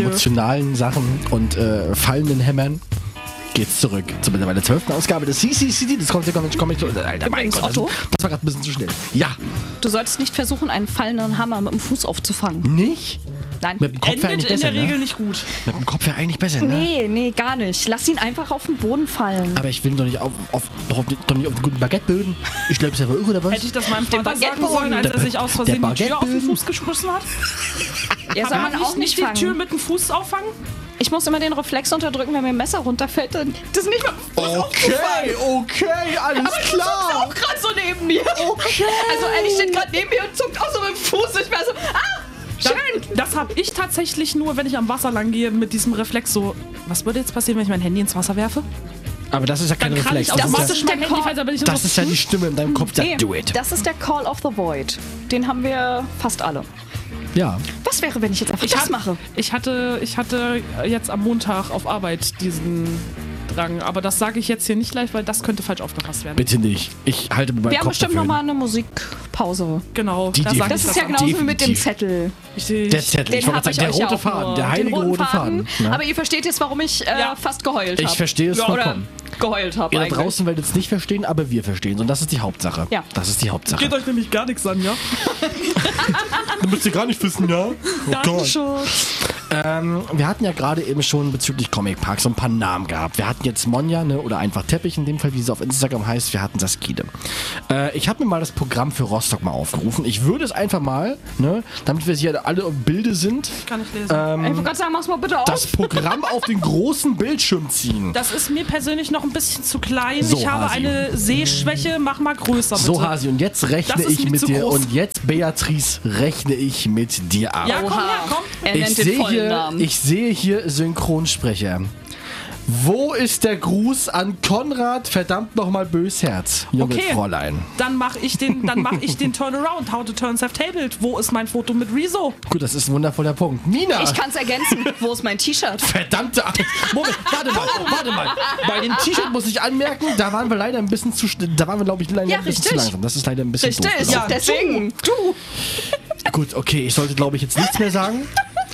emotionalen Sachen und fallenden Hämmern geht's zurück zu mittlerweile 12. Ausgabe des CCCD, des Comic. Alter, mein Gott, Otto? das war gerade ein bisschen zu schnell. Ja. Du solltest nicht versuchen, einen fallenden Hammer mit dem Fuß aufzufangen. Nicht? Nein. Mit dem Kopf wäre eigentlich Endet in besser, der Regel ne? nicht gut. Mit dem Kopf wäre eigentlich besser, ne? Nee, gar nicht. Lass ihn einfach auf den Boden fallen. Aber ich will doch nicht auf den guten Baguetteböden. Ich glaube, ist ja irre, oder was? Hätte ich das meinem Vater sagen Baguetteboden. sollen, als er sich aus Versehen die Tür auf den Baguetteboden. Fuß geschmissen hat? Ja, soll Kann man auch nicht die Tür fangen. mit dem Fuß auffangen? Ich muss immer den Reflex unterdrücken, wenn mir ein Messer runterfällt. Das ist nicht mal Okay, alles klar. auch gerade so neben mir. Okay. Also Ellie steht gerade neben mir und zuckt auch so mit dem Fuß. Ich war so, schön. Das habe ich tatsächlich nur, wenn ich am Wasser lang gehe, mit diesem Reflex so, was würde jetzt passieren, wenn ich mein Handy ins Wasser werfe? Aber das ist ja kein Dann kann Reflex. ich Das ist, automatisch ja, mein Handy fallen, aber ich das so, ist ja die Stimme in deinem Kopf, die sagt, do it. Das ist der Call of the Void. Den haben wir fast alle. Ja. Was wäre, wenn ich jetzt einfach das mache? Ich hatte jetzt am Montag auf Arbeit diesen Drang, aber das sage ich jetzt hier nicht live, weil das könnte falsch aufgefasst werden. Bitte nicht. Ich halte mir meinen Wir haben Kopf bestimmt dafür nochmal eine Musikpause. Genau, Die da sag Das ich ist ja an. genauso wie mit dem Definitiv. Zettel. Der Zettel, ich Den wollte habe gerade ich sagen, euch der ja rote auch Faden, nur. der heilige den rote Faden. Ne? Aber ihr versteht jetzt, warum ich fast geheult habe. Ich verstehe es Oder vollkommen. geheult habe Ihr da eigentlich. draußen werdet es nicht verstehen, aber wir verstehen es. Und das ist die Hauptsache. Ja. Das ist die Hauptsache. Geht euch nämlich gar nichts an, ja? Du musst ja gar nicht wissen, ja? Oh Datenschutz. Wir hatten ja gerade eben schon bezüglich Comic Park so ein paar Namen gehabt. Wir hatten jetzt Monja, ne, oder einfach Teppich in dem Fall, wie es auf Instagram heißt. Wir hatten Saskide. Ich habe mir mal das Programm für Rostock mal aufgerufen. Ich würde es einfach mal, ne, damit wir hier alle im Bilde sind, Kann ich lesen. Ich wollte gerade sagen, mach's mal bitte auf. das Programm auf den großen Bildschirm ziehen. Das ist mir persönlich noch ein bisschen zu klein. So, ich habe Hasi. eine Sehschwäche. Mach mal größer, bitte. So, Hasi, und jetzt rechne Das ist ich mir mit zu dir. groß. Und jetzt, Beatrice, rechne ich mit dir ab. Ja, komm her, komm. Er Ich nennt den sehe, vollen hier, Namen. ich sehe hier Synchronsprecher. Wo ist der Gruß an Konrad, verdammt nochmal Bösherz, junge Okay. Fräulein? Dann mach ich den Turnaround. How to turn self-tabled. Wo ist mein Foto mit Rezo? Gut, das ist ein wundervoller Punkt. Mina! Ich kann's ergänzen. Wo ist mein T-Shirt? Verdammte Angst. Moment, warte mal. Bei dem T-Shirt muss ich anmerken, da waren wir leider ein bisschen zu, glaube ich, leider Ja, ein bisschen richtig. zu langsam. Das ist leider ein bisschen doof Richtig, gelaufen. ja, deswegen. Du. Gut, okay, ich sollte, glaube ich, jetzt nichts mehr sagen.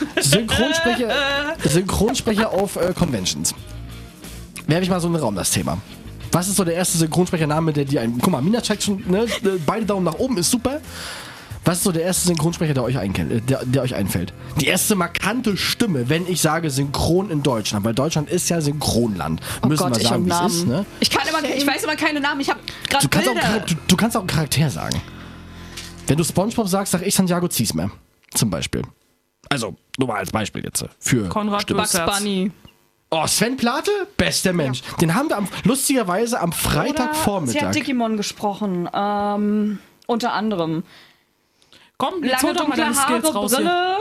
Synchronsprecher auf Conventions. Werfe ich mal so in den Raum, das Thema. Was ist so der erste Synchronsprechername, der dir ein... Guck mal, Mina checkt schon, ne? Beide Daumen nach oben, ist super. Was ist so der erste Synchronsprecher, der euch einfällt? Die erste markante Stimme, wenn ich sage Synchron in Deutschland, weil Deutschland ist ja Synchronland. Müssen wir sagen, wie es ist, ne? Ich weiß immer keine Namen. Ich habe gerade Bilder. Du kannst auch einen Charakter sagen. Wenn du SpongeBob sagst, sag ich Santiago Ziesmer. Zum Beispiel. Also, nur mal als Beispiel jetzt. Für Konrad Stimme. Bugs Bunny. Oh, Sven Plate? Bester Mensch. Den haben wir lustigerweise am Freitagvormittag. Sie hat Digimon gesprochen. Unter anderem. Komm, jetzt hol Lange doch mal dunkle deine Skills Haare, raus hier. Brille.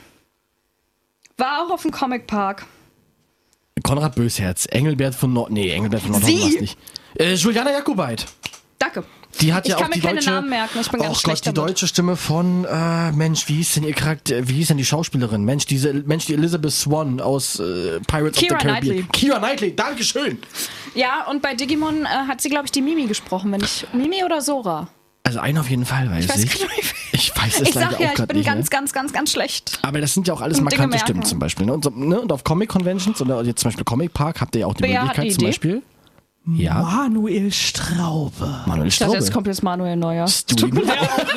War auch auf dem Comic Park. Konrad Bösherz. Engelbert von Norden. Nee, Engelbert von Norden Sie? war es nicht. Juliana Jakobait. Danke. Die hat Ich ja kann auch mir die keine deutsche. Namen merken, ich bin ganz Oh Gott, schlecht die damit. deutsche Stimme von Mensch, wie hieß denn ihr Charakter? Wie hieß denn die Schauspielerin? Mensch, die Elizabeth Swann aus Pirates Keira of the Caribbean. Knightley. Keira Knightley, Dankeschön. Ja, und bei Digimon hat sie, glaube ich, die Mimi gesprochen. Wenn ich Mimi oder Sora? Also einen auf jeden Fall, weiß Ich weiß ich. gar nicht. Ich weiß es Ich leider sag ja, auch ich gerade bin nicht. ganz, Ne? ganz schlecht. Aber das sind ja auch alles Und Dinge markante Stimmen merken. zum Beispiel. Ne? Und auf Comic-Conventions oder jetzt zum Beispiel Comic Park habt ihr ja auch die Bea hat Möglichkeit eine zum Idee. Beispiel. Ja, Manuel Straube. Manuel Ich dachte, Straube. jetzt kommt jetzt Manuel Neuer. Stewie Miller.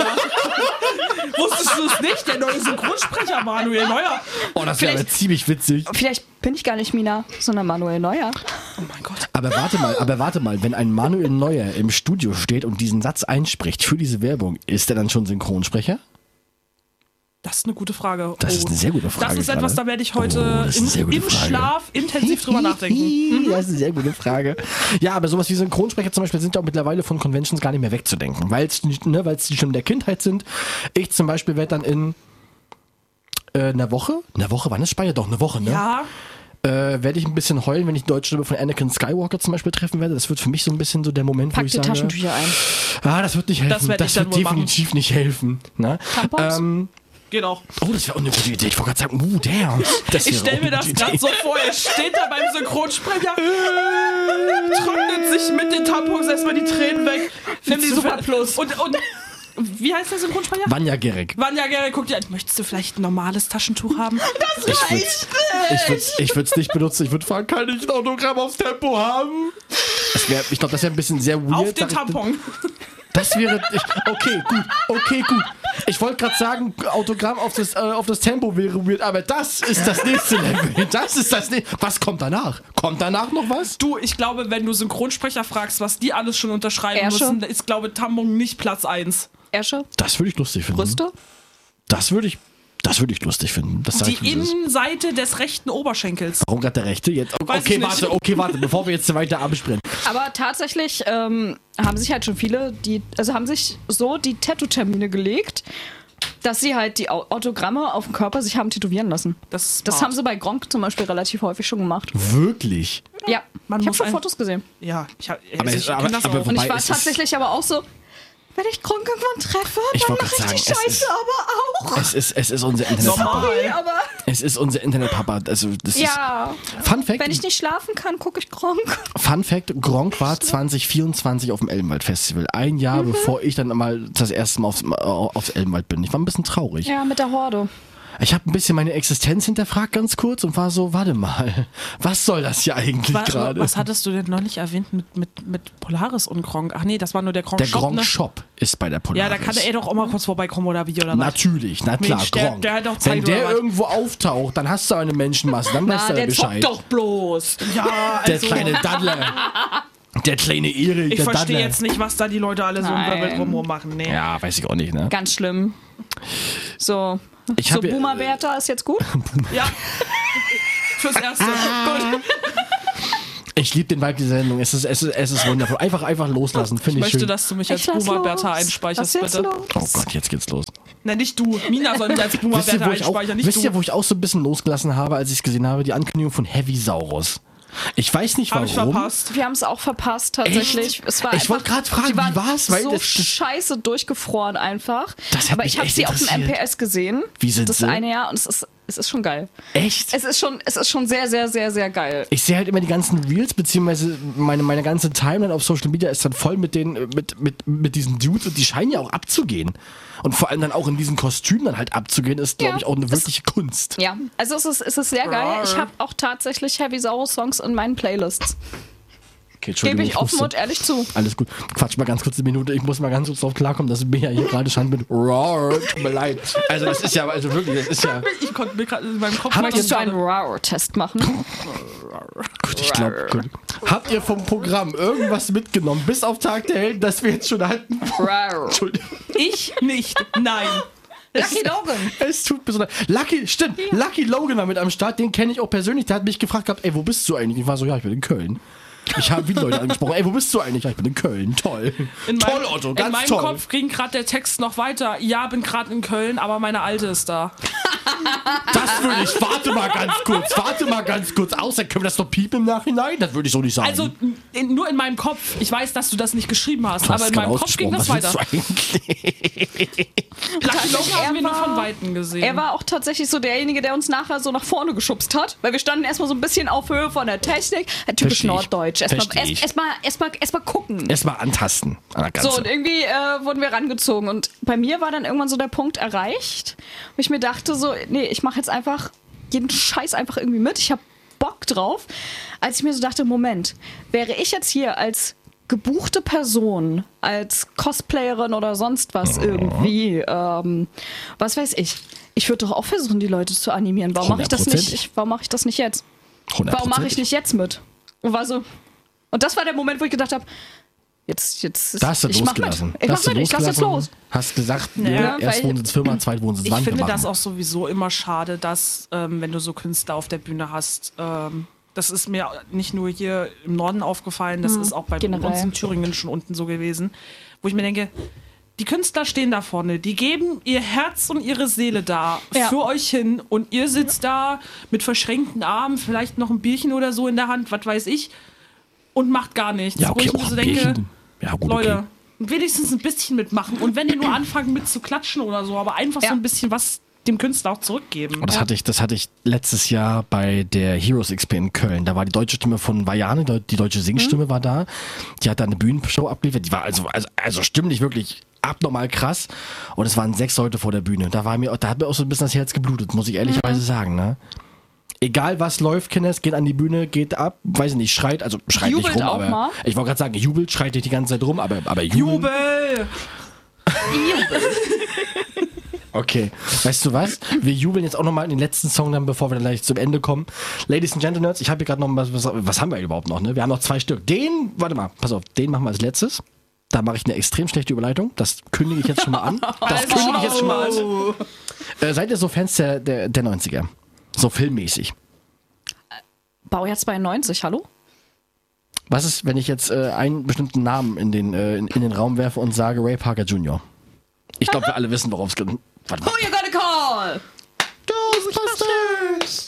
Wusstest du es nicht? Der neue Synchronsprecher Manuel Neuer. Oh, das wäre aber ziemlich witzig. Vielleicht bin ich gar nicht Mina, sondern Manuel Neuer. Oh mein Gott. Aber warte mal, wenn ein Manuel Neuer im Studio steht und diesen Satz einspricht für diese Werbung, ist er dann schon Synchronsprecher? Das ist eine gute Frage. Das ist eine sehr gute Frage Das ist etwas, gerade. da werde ich heute das ist eine sehr gute im Frage. Schlaf intensiv drüber nachdenken. Das ist eine sehr gute Frage. Ja, aber sowas wie Synchronsprecher zum Beispiel sind ja auch mittlerweile von Conventions gar nicht mehr wegzudenken, weil es die Stimmen der Kindheit sind. Ich zum Beispiel werde dann in einer Woche, wann ist Speyer? Doch, eine Woche, ne? Ja, Werde ich ein bisschen heulen, wenn ich die deutsche Stimme von Anakin Skywalker zum Beispiel treffen werde. Das wird für mich so ein bisschen so der Moment, wo Pack ich die sage, Taschentücher ein. das wird nicht helfen. Das werd ich dann wird wohl definitiv nicht helfen. Ne? Tampons? geht auch. Oh, das wäre auch eine gute Idee. Ich wollte gerade sagen, damn. Das Ich wäre stelle auch mir eine das gute gerade Idee. so vor, er steht da beim Synchronsprecher, trocknet sich mit den Tampons erstmal die Tränen weg, nimmt die Super Plus und wie heißt der Synchronsprecher? Vanja Gerek. Vanja Gerek guckt dir an. Möchtest du vielleicht ein normales Taschentuch haben? Ich würde es nicht benutzen. Ich würde fragen, kann ich ein Autogramm aufs Tempo haben? Ich glaube, das wäre ein bisschen sehr weird. Auf den Tampon. Das wäre. Okay, gut. Ich wollte gerade sagen, Autogramm auf das Tempo wäre weird, aber das ist das nächste Level. Das ist das nächste. Was kommt danach? Kommt danach noch was? Du, ich glaube, wenn du Synchronsprecher fragst, was die alles schon unterschreiben Ärsche? müssen, ist, glaube ich, Tampon nicht Platz 1. Ärsche? Das würde ich lustig finden. Brüste? Das würde ich lustig finden. Das sag Die ich, wie es ist. Innenseite des rechten Oberschenkels. Warum gerade der rechte jetzt? Weiß ich nicht. Warte, bevor wir jetzt weiter abspringen. Aber tatsächlich haben sich halt schon viele, haben sich so die Tattoo-Termine gelegt, dass sie halt die Autogramme auf dem Körper sich haben tätowieren lassen. Das haben sie bei Gronk zum Beispiel relativ häufig schon gemacht. Wirklich? Ja, Man ich habe muss schon Fotos gesehen. Ja, ich Aber kenn das auch. Und ich Wobei, war es ist- tatsächlich aber auch so, wenn ich Gronk irgendwann treffe, Ich dann wollte mache ich gerade die sagen, Scheiße aber auch. Es ist unser Internetpapa. Sorry, aber Es ist unser Internetpapa. Also, das ja, ist Fun Fact. wenn ich nicht schlafen kann, gucke ich Gronk. Fun Fact, Gronk war 2024 auf dem Elbenwald Festival. Ein Jahr bevor ich dann mal das erste Mal aufs Elbenwald bin. Ich war ein bisschen traurig. Ja, mit der Horde. Ich habe ein bisschen meine Existenz hinterfragt ganz kurz und war so, warte mal, was soll das hier eigentlich gerade? Was hattest du denn neulich erwähnt mit Polaris und Gronk? Ach nee, das war nur der Gronk Der Shop, Gronk ne? Shop ist bei der Polaris. Ja, da kann er doch auch mal kurz vorbeikommen oder wie oder was? Natürlich, na klar, Mensch, Gronk. der hat doch Zeit, Wenn der oder was? irgendwo auftaucht, dann hast du eine Menschenmasse, dann weißt du der Bescheid. zockt doch bloß. Ja, Der also, kleine Daddler. Der kleine Erik, ich der verstehe Daddler. jetzt nicht, was da die Leute alle so im Nein. Wirbel drumherum machen. Nee. Ja, weiß ich auch nicht, ne? Ganz schlimm. So, Ich so hab ja- Boomer-Bertha ist jetzt gut. Ja. Fürs Erste. Gut. Ich liebe den Vibe dieser Sendung. Es ist wundervoll. Einfach loslassen, Ich finde ich möchte, schön. dass du mich als Ich lass Boomer Bertha los. einspeicherst, Was jetzt bitte. los? Oh Gott, jetzt geht's los. Nein, nicht du. Mina soll mich als Boomer Wisst ihr, Bertha wo ich auch, einspeichern, nicht wisst du. ihr, wo ich auch so ein bisschen losgelassen habe, als ich es gesehen habe? Die Ankündigung von Heavy Saurus. Ich weiß nicht Hab warum. ich verpasst. Wir haben es auch verpasst, tatsächlich. Echt? Es war Ich wollte einfach- gerade fragen, die war wie war's? Weil so das- scheiße durchgefroren einfach. Das hat Aber mich ich habe echt sie auf dem interessiert. MPS gesehen. Wie sind das sie? eine Jahr und es ist schon geil. Echt? Es ist schon sehr, sehr, sehr, sehr geil. Ich sehe halt immer die ganzen Reels, beziehungsweise meine ganze Timeline auf Social Media ist dann voll mit diesen Dudes und die scheinen ja auch abzugehen. Und vor allem dann auch in diesen Kostümen dann halt abzugehen, ist, glaube Ja, ich, auch eine wirkliche Kunst. Ja, also es ist sehr geil. Ich habe auch tatsächlich Heavy Saurus Songs in meinen Playlists. Okay, Gebe Entschuldigung, ich offen musste- und ehrlich zu. Alles gut. Quatsch mal ganz kurz eine Minute. Ich muss mal ganz kurz drauf klarkommen, dass Bea hier gerade stand mit Roar. Tut mir leid. Also das ist ja, also wirklich, das ist ja... Ich konnte mir gerade in meinem Kopf Habt Möchtest du gerade- einen Roar-Test machen? Gut, ich glaube, gut. Habt ihr vom Programm irgendwas mitgenommen, bis auf Tag der Helden, dass wir jetzt schon halten? Roar. Entschuldigung. Ich nicht. Nein. Lucky Logan. Es tut mir so leid. Lucky Logan war mit am Start, den kenne ich auch persönlich. Der hat mich gefragt gehabt, ey, wo bist du eigentlich? Ich war so, ja, ich bin in Köln. Ich habe wieder Leute angesprochen, ey, wo bist du eigentlich? Ja, ich bin in Köln. Toll. Toll, Otto, ganz in meinem toll. Kopf ging gerade der Text noch weiter. Ja, bin gerade in Köln, aber meine Alte ist da. Das würde ich, warte mal ganz kurz. Außer können wir das noch piepen im Nachhinein? Das würde ich so nicht sagen. Also nur in meinem Kopf. Ich weiß, dass du das nicht geschrieben hast, Du hast aber in gerade meinem Kopf ging das ausgesprochen. weiter. Was willst du eigentlich? Lucky Logan haben wir nur von war- Weitem gesehen. Er war auch tatsächlich so derjenige, der uns nachher so nach vorne geschubst hat, weil wir standen erstmal so ein bisschen auf Höhe von der Technik. Typisch Versteh ich. Norddeutsch. Versteh ich. Erstmal gucken. Erstmal antasten an der So, Ganze. und irgendwie wurden wir rangezogen. Und bei mir war dann irgendwann so der Punkt erreicht, wo ich mir dachte so, nee, ich mache jetzt einfach jeden Scheiß einfach irgendwie mit. Ich habe Bock drauf. Als ich mir so dachte, Moment, wäre ich jetzt hier als gebuchte Person, als Cosplayerin oder sonst was irgendwie, was weiß ich. Ich würde doch auch versuchen, die Leute zu animieren. Warum mache ich das nicht? Warum mache ich das nicht jetzt? Warum mache ich nicht jetzt mit? Und war so. Und das war der Moment, wo ich gedacht habe, jetzt Da hast du ich mach mit. losgelassen. Ich Da mach hast du mit, ich lass jetzt los. Hast gesagt, Ja, erst weil- Wohnsitz Firma, zweit Wohnsitz Ich Wand. finde wir das machen. auch sowieso immer schade, dass, wenn du so Künstler auf der Bühne hast, das ist mir nicht nur hier im Norden aufgefallen, das ist auch bei generell. uns in Thüringen schon unten so gewesen, wo ich mir denke, die Künstler stehen da vorne, die geben ihr Herz und ihre Seele da Ja. für euch hin und ihr sitzt da mit verschränkten Armen, vielleicht noch ein Bierchen oder so in der Hand, was weiß ich, und macht gar nichts. Ja, Wo okay, ich mir auch so ein denke, Bierchen. Ja, gut, Leute, okay. wenigstens ein bisschen mitmachen und wenn ihr nur anfangen mit zu klatschen oder so, aber einfach Ja. so ein bisschen was dem Künstler auch zurückgeben. Und das hatte ich letztes Jahr bei der Heroes XP in Köln. Da war die deutsche Stimme von Vajane, die deutsche Singstimme war da. Die hat da eine Bühnenshow abgeliefert. Die war also stimmlich wirklich abnormal krass. Und es waren 6 Leute vor der Bühne. Da hat mir auch so ein bisschen das Herz geblutet, muss ich ehrlicherweise sagen, ne? Egal was läuft, Kenneth, geht an die Bühne, geht ab, weiß ich nicht, schreit Jubelt nicht rum, auch aber mal. ich wollte gerade sagen, jubelt, schreit nicht die ganze Zeit rum, aber jubeln. Jubel! Okay, weißt du was? Wir jubeln jetzt auch nochmal in den letzten Song dann, bevor wir dann gleich zum Ende kommen. Ladies and Gentlemen, ich habe hier gerade noch was haben wir überhaupt noch, ne? Wir haben noch 2 Stück. Den machen wir als letztes. Da mache ich eine extrem schlechte Überleitung. Das kündige ich jetzt schon mal an. Seid ihr so Fans der 90er? So filmmäßig. Baujahr 92, hallo? Was ist, wenn ich jetzt einen bestimmten Namen in den Raum werfe und sage Ray Parker Jr.? Ich glaube, wir alle wissen, worauf es geht. Warte mal. Who you gonna call? Ghostbusters!